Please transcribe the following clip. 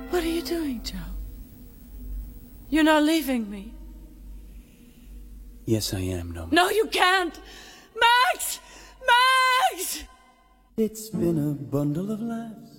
What are you doing, Joe? You're not leaving me. Yes, I am, Noma. No, you can't! Max! Max! It's been a bundle of laughs